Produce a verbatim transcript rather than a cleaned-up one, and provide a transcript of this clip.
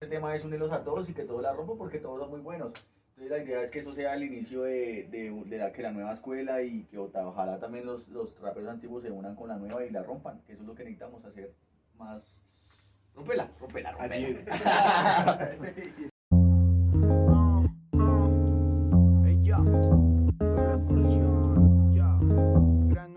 este tema es unirlos a todos y que todos la rompan porque todos son muy buenos. Entonces la idea es que eso sea el inicio de, de, de la, que la nueva escuela y que ojalá también los, los raperos antiguos se unan con la nueva y la rompan, que eso es lo que necesitamos hacer más. Rompela, rompela, rompela. Así es.